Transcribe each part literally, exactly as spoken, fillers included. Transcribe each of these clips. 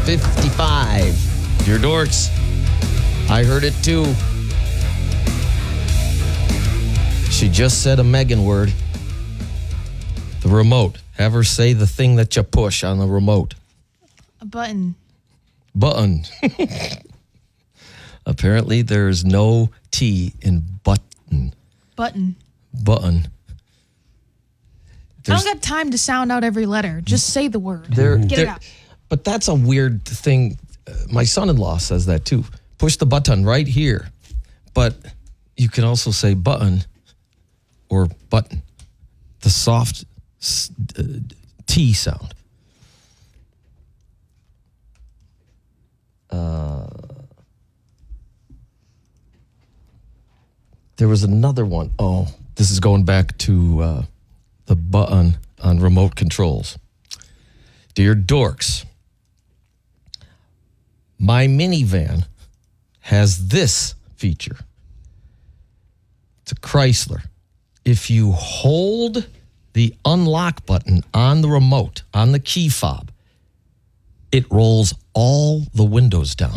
fifty-five. Dear Dorks, I heard it too. She just said a Megan word. The remote. Have her say the thing that you push on the remote. A button. Button. Apparently, there's no T in button. Button. Button. There's, I don't got time to sound out every letter. Just say the word. there, Get there, it out. But that's a weird thing. Uh, my son-in-law says that too. Push the button right here. But you can also say button or button. The soft uh, T sound. Uh, there was another one. Oh, this is going back to uh, the button on remote controls. Dear Dorks, my minivan has this feature. It's a Chrysler. If you hold the unlock button on the remote, on the key fob, it rolls all the windows down.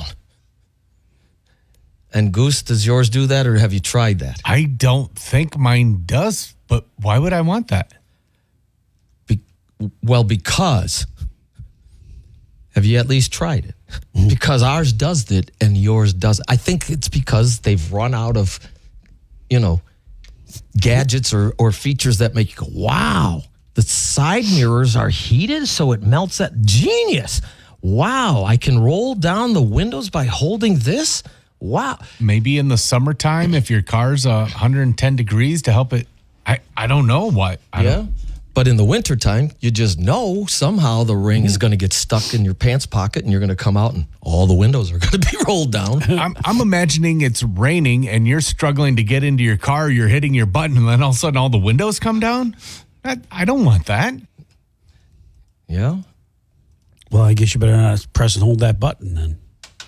And Goose, does yours do that, or have you tried that? I don't think mine does, but why would I want that? Be- well, because... Have you at least tried it? Mm-hmm. Because ours does it and yours doesn't. I think it's because they've run out of, you know, gadgets or, or features that make you go, wow, the side mirrors are heated so it melts that. Genius. Wow, I can roll down the windows by holding this? Wow. Maybe in the summertime, if your car's uh, one hundred ten degrees to help it. I, I don't know what. I yeah. Don't, But in the wintertime, you just know somehow the ring is going to get stuck in your pants pocket and you're going to come out and all the windows are going to be rolled down. I'm, I'm imagining it's raining and you're struggling to get into your car. You're hitting your button and then all of a sudden all the windows come down. I, I don't want that. Yeah. Well, I guess you better not press and hold that button then.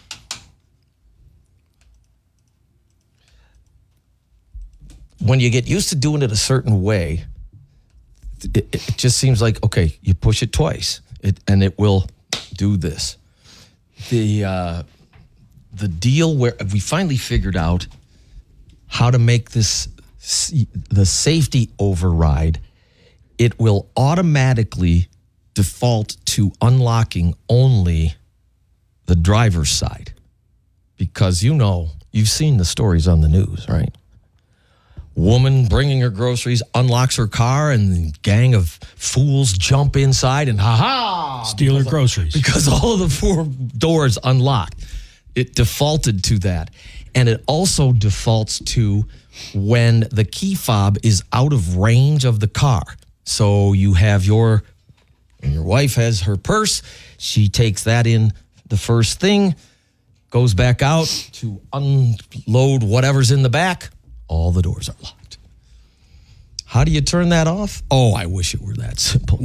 When you get used to doing it a certain way, It, it just seems like, okay, you push it twice, it, and it will do this. The uh, the deal where we finally figured out how to make this the safety override, it will automatically default to unlocking only the driver's side. Because, you know, you've seen the stories on the news, right? Woman bringing her groceries, unlocks her car, and the gang of fools jump inside and ha-ha! Steal her groceries. Because all of the four doors unlocked. It defaulted to that. And it also defaults to when the key fob is out of range of the car. So you have your, your wife has her purse. She takes that in the first thing, goes back out to unload whatever's in the back. All the doors are locked. How do you turn that off? Oh, I wish it were that simple.